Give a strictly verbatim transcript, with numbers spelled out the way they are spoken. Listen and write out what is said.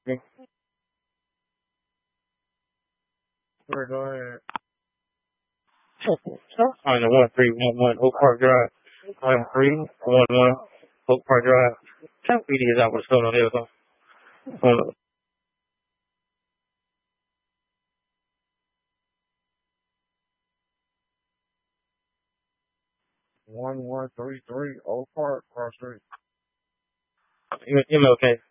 We're going on the one three one one Oak Park Drive. One three one one Oak Park Drive. Tell me these out what's going on there. Hold on. One one three three Oak Park Cross Street. You, you okay?